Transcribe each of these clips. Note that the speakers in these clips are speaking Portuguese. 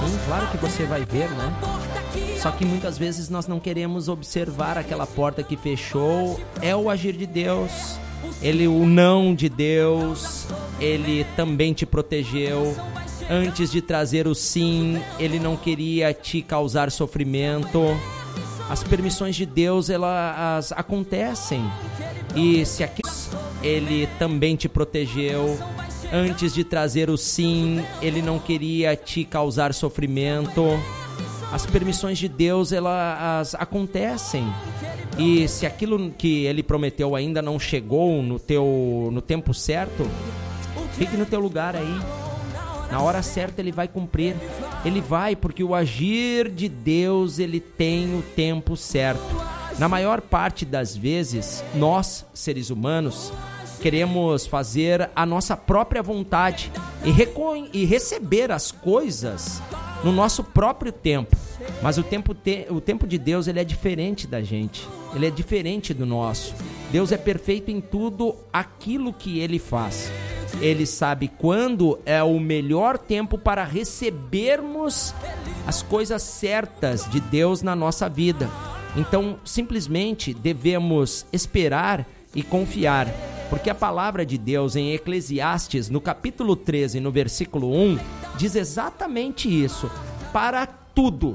Sim, claro que você vai ver, né? Só que muitas vezes nós não queremos observar aquela porta que fechou. É o agir de Deus. O não de Deus, Ele também te protegeu. Antes de trazer o sim, Ele não queria te causar sofrimento. As permissões de Deus, elas acontecem. E se aquilo, Ele também te protegeu. Antes de trazer o sim, Ele não queria te causar sofrimento. As permissões de Deus, elas acontecem. E se aquilo que Ele prometeu ainda não chegou no tempo certo, fique no teu lugar aí. Na hora certa Ele vai cumprir. Ele vai, porque o agir de Deus, Ele tem o tempo certo. Na maior parte das vezes, nós, seres humanos, queremos fazer a nossa própria vontade e receber as coisas no nosso próprio tempo. Mas o tempo de Deus, ele é diferente da gente. Ele é diferente do nosso. Deus é perfeito em tudo aquilo que Ele faz. Ele sabe quando é o melhor tempo para recebermos as coisas certas de Deus na nossa vida. Então, simplesmente devemos esperar e confiar. Porque a palavra de Deus em Eclesiastes, no capítulo 13, no versículo 1, diz exatamente isso. Para tudo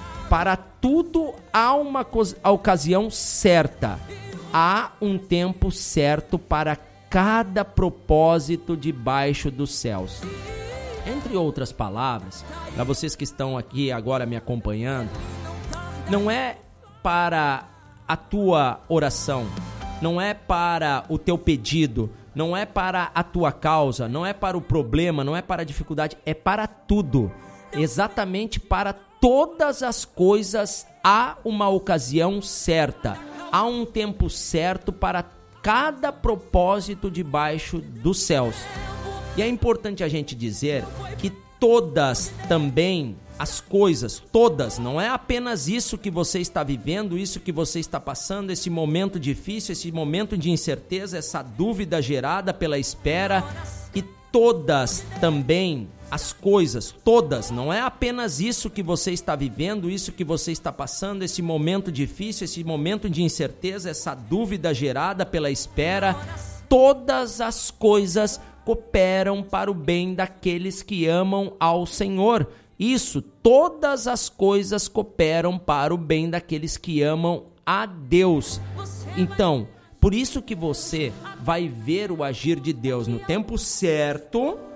há uma ocasião certa. Há um tempo certo para cada propósito debaixo dos céus. Entre outras palavras, para vocês que estão aqui agora me acompanhando, não é para a tua oração, não é para o teu pedido, não é para a tua causa, não é para o problema, não é para a dificuldade, é para tudo. Exatamente para todas as coisas há uma ocasião certa, há um tempo certo para cada propósito debaixo dos céus. E é importante a gente dizer que todas também, as coisas, todas, não é apenas isso que você está vivendo, isso que você está passando, esse momento difícil, esse momento de incerteza, essa dúvida gerada pela espera, e todas também, as coisas, todas, não é apenas isso que você está vivendo, isso que você está passando, esse momento difícil, esse momento de incerteza, essa dúvida gerada pela espera, todas as coisas cooperam para o bem daqueles que amam ao Senhor. Isso, todas as coisas cooperam para o bem daqueles que amam a Deus. Então, por isso que você vai ver o agir de Deus no tempo certo,